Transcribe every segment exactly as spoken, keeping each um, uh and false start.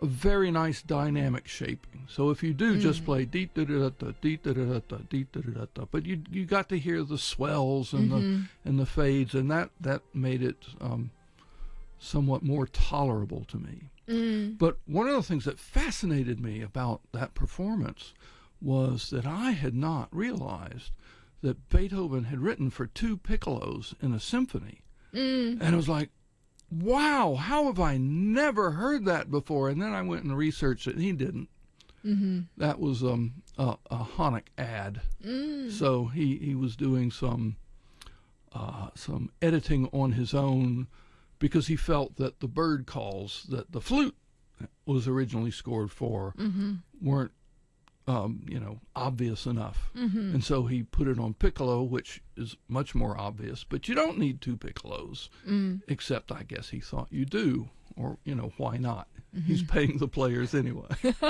a very nice dynamic shaping. So if you do mm. just play dee da da da dee da da da dee da da da, but you you got to hear the swells and mm-hmm. the and the fades, and that that made it um, somewhat more tolerable to me. Mm. But one of the things that fascinated me about that performance was that I had not realized that Beethoven had written for two piccolos in a symphony. Mm. And it was like, wow, how have I never heard that before? And then I went and researched it, and he didn't. Mm-hmm. That was um, a, a Honeck ad. Mm. So he, he was doing some uh, some editing on his own, because he felt that the bird calls that the flute was originally scored for mm-hmm. weren't, um, you know, obvious enough. Mm-hmm. And so he put it on piccolo, which is much more obvious. But you don't need two piccolos, mm. except I guess he thought you do. Or, you know, why not? Mm-hmm. He's paying the players anyway.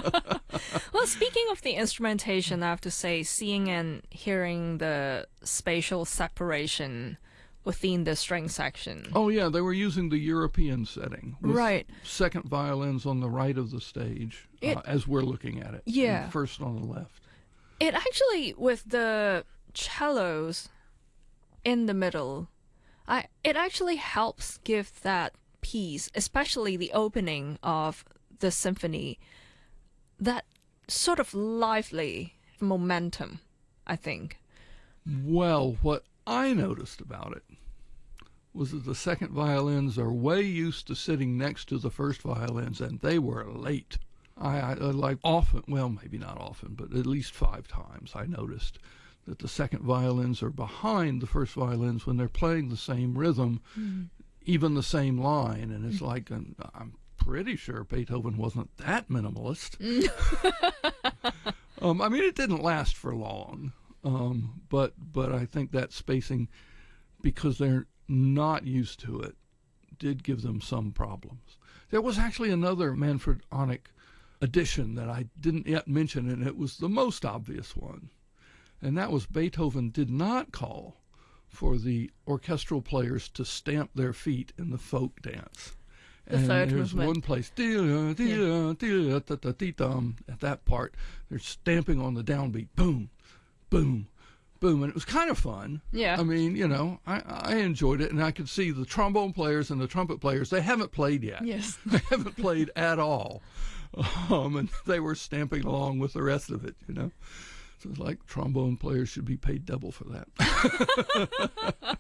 Well, speaking of the instrumentation, I have to say, seeing and hearing the spatial separation within the string section. Oh, yeah, they were using the European setting. With right. second violins on the right of the stage, it, uh, as we're looking at it. Yeah. First on the left. It actually, with the cellos in the middle, I it actually helps give that piece, especially the opening of the symphony, that sort of lively momentum, I think. Well, what I noticed about it was that the second violins are way used to sitting next to the first violins, and they were late. I, I like often, well, maybe not often, but at least five times I noticed that the second violins are behind the first violins when they're playing the same rhythm, mm. even the same line, and it's mm. like, an, I'm pretty sure Beethoven wasn't that minimalist. um, I mean, it didn't last for long. Um, but but I think that spacing, because they're not used to it, did give them some problems. There was actually another Manfred Honeck addition that I didn't yet mention, and it was the most obvious one. And that was Beethoven did not call for the orchestral players to stamp their feet in the folk dance. The and third there's movement. one place, yeah. at that part, they're stamping on the downbeat, boom, boom, boom, and it was kind of fun. Yeah. I mean, you know, I, I enjoyed it, and I could see the trombone players and the trumpet players, they haven't played yet. Yes. They haven't played at all. Um, and they were stamping along with the rest of it, you know. So it's like trombone players should be paid double for that.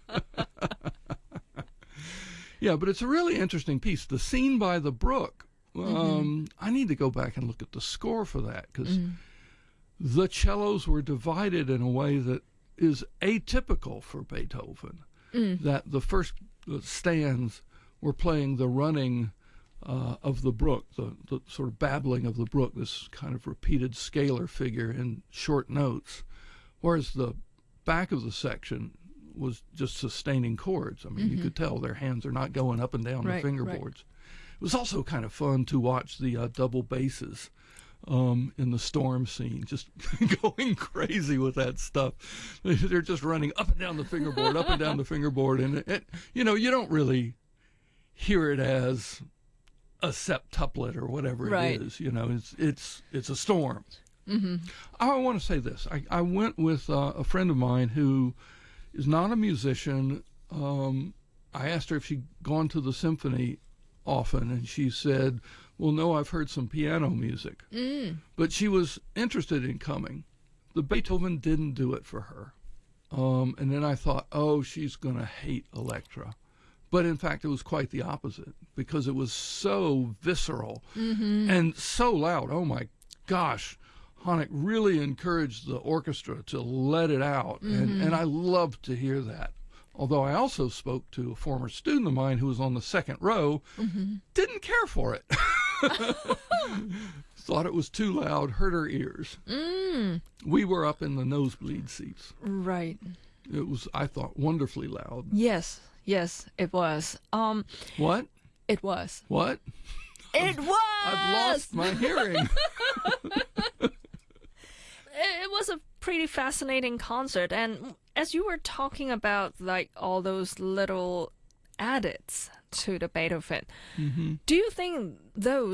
Yeah, but it's a really interesting piece. The Scene by the Brook, um, mm-hmm. I need to go back and look at the score for that, because mm. the cellos were divided in a way that is atypical for Beethoven, mm. that the first stands were playing the running uh, of the brook, the, the sort of babbling of the brook, this kind of repeated scalar figure in short notes, whereas the back of the section was just sustaining chords. I mean, mm-hmm. you could tell their hands are not going up and down right, the fingerboards. Right. It was also kind of fun to watch the uh, double basses um, in the storm scene, just going crazy with that stuff. They're just running up and down the fingerboard, up and down the fingerboard, and it, it, you know, you don't really hear it as a septuplet or whatever right. it is. You know, it's it's it's a storm. Mm-hmm. I want to say this. I, I went with uh, a friend of mine who is not a musician. Um, I asked her if she'd gone to the symphony often, and she said, well, no, I've heard some piano music. Mm. But she was interested in coming. The Beethoven didn't do it for her. Um, and then I thought, oh, she's going to hate Elektra. But in fact, it was quite the opposite, because it was so visceral mm-hmm. and so loud. Oh, my gosh. Honeck really encouraged the orchestra to let it out, mm-hmm. and, and I loved to hear that. Although I also spoke to a former student of mine who was on the second row, mm-hmm. didn't care for it. Thought it was too loud, hurt her ears. Mm. We were up in the nosebleed seats. Right. It was, I thought, wonderfully loud. Yes, yes, it was. Um, what? It was. What? It was! I've lost my hearing. It was a pretty fascinating concert, and as you were talking about like all those little edits to the Beethoven, mm-hmm. do you think those